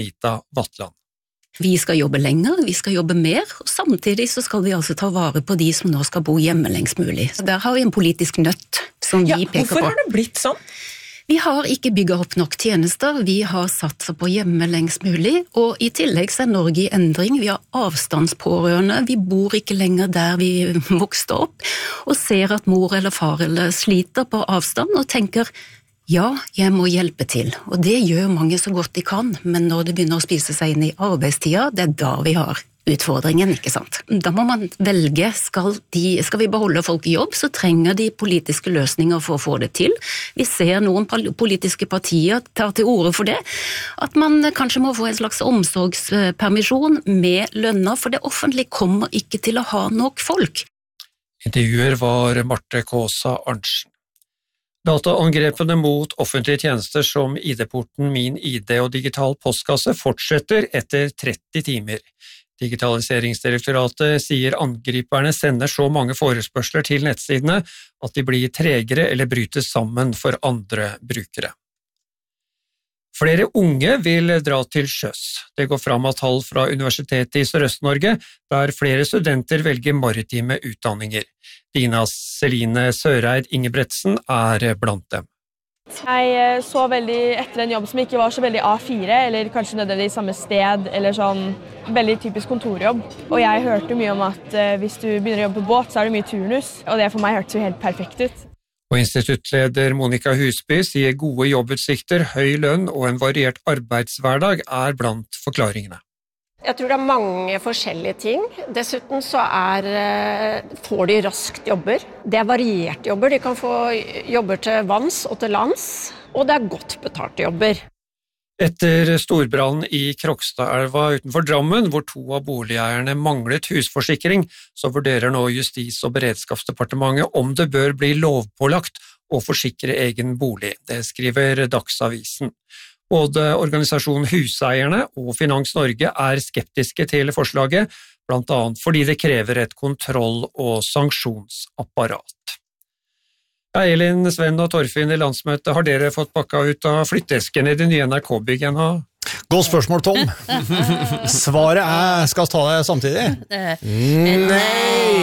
Anita Vatland. Vi skal jobbe lenger, vi skal jobbe mer, og samtidig så skal vi altså ta vare på de som nå skal bo hjemme lengst mulig. Så der har vi en politisk nøtt som vi peker på. Hvorfor har det blitt sånn? Vi har ikke bygget opp nok tjenester, vi har satset på hjemme lengst mulig, og i tillegg så er Norge i endring, vi har avstandspårørende, vi bor ikke lenger der vi vokste opp, og ser at mor eller far eller sliter på avstand og tenker, ja, jeg må hjelpe til, og det gjør mange så godt de kan, men når det begynner å spise seg inn i arbeidstida, det er da vi har utfordringen, ikke sant? Da må man velge, skal vi beholde folk i jobb, så trenger de politiske løsninger for å få det til. Vi ser noen politiske partier tar til orde for det, at man kanskje må få en slags omsorgspermisjon med lønner, for det offentlige kommer ikke til å ha nok folk. Intervjuer var Marte Kaasa Arntzen. Dataangrepene mot offentlige tjenester som ID-porten Min ID og digital postkasse fortsetter etter 30 timer. Digitaliseringsdirektoratet sier angriperne sender så mange forespørsler til nettsidene at de blir tregere eller bryter sammen for andre brukere. Flere unge vil dra til sjøs. Det går fram av tall fra Universitetet i Sørøst-Norge, der flere studenter velger maritime utdanninger. Dina Celine Søreid Ingebretsen er blant dem. Jeg så veldig etter en jobb som ikke var så veldig A4, eller kanskje nødvendigvis samme sted, eller sånn veldig typisk kontorjobb. Og jeg hørte mye om at hvis du begynner å jobbe på båt, så er det mye turnus, og det for meg hørtes jo helt perfekt ut. Og instituttleder Monica Husby sier gode jobbutsikter, høy lønn og en variert arbeidshverdag er blant forklaringene. Jeg tror det er mange forskjellige ting. Dessuten så får de raskt jobber. Det er varierte jobber. De kan få jobber til vanns og til lands, og det er godt betalte jobber. Etter storbrannen i Krokstadelva utenfor Drammen, hvor 2 av boligeierne manglet husforsikring, så vurderer nå Justis- og beredskapsdepartementet om det bør bli lovpålagt å forsikre egen bolig. Det skriver Dagsavisen. Både organisasjonen Huseierne og Finans Norge er skeptiske til forslaget, blant annet fordi det krever et kontroll- og sanksjonsapparat. Elin, Sven og Torfinn i landsmøtet, har dere fått pakka ut av flyttesken i det nye NRK-bygget ennå? Godt spørsmål, Tom. Svaret skal ta det samtidig. Nei!